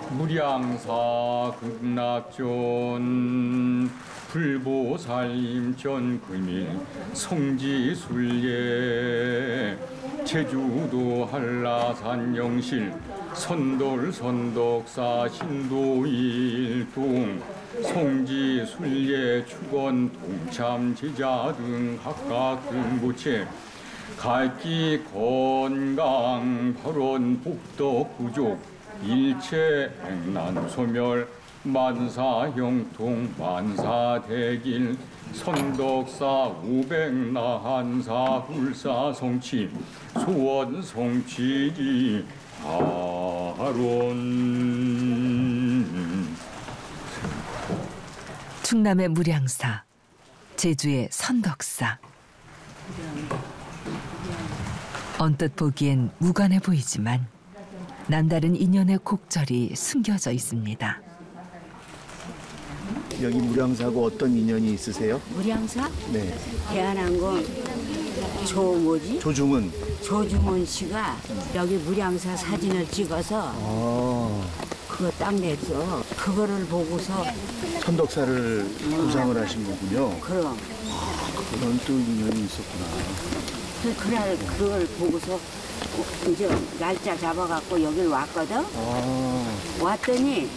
무량사 극락전 불보살림전 금일 성지순례 제주도 한라산 영실 선돌 선덕사 신도일동 성지순례 축원 동참 제자 등 각각 등부채 갈기 건강 발원 복덕 구족 일체 행난 소멸 만사 형통 만사 대길 선덕사 우백나한사 불사 성취 소원 성취지 발원. 충남의 무량사, 제주의 선덕사. 언뜻 보기엔 무관해 보이지만 남다른 인연의 곡절이 숨겨져 있습니다. 여기 무량사하고 어떤 인연이 있으세요? 무량사? 네. 대한항공 조중훈 씨가 여기 무량사 사진을 찍어서 그거 딱 냈어. 그거를 보고서 선덕사를 구상을 하신 거군요. 그럼 그런 또 인연이 있었구나. 그날 그걸 보고서 이제 날짜 잡아갖고 여길 왔거든. 왔더니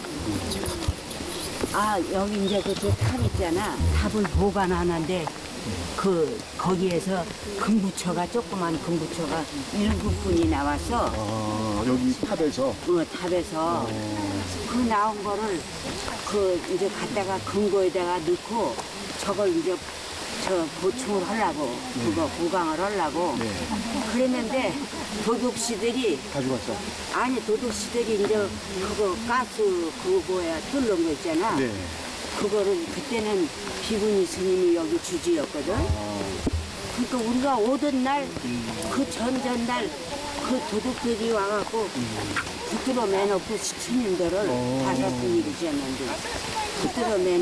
여기 이제 그 탑 있잖아. 탑을 보관하는데 거기에서 금부처가 조그만 금부처가 7분이 나왔어. 여기 탑에서? 탑에서 그 나온 거를 이제 갖다가 금고에다가 넣고 저걸 이제 보충을 하려고 그거 보강을 하려고 그랬는데 도둑씨들이 가져갔어? 아니 도둑씨들이 이제 그거 가스 그거야 뚫는 거 있잖아. 네. 그거를 그때는 비구니 스님이 여기 주지였거든. 그러니까 우리가 오던 날 그 전날 그 도둑들이 와갖고 붙들어 매놓고 스님들을 5분이 계셨는데 붙들어 매놓고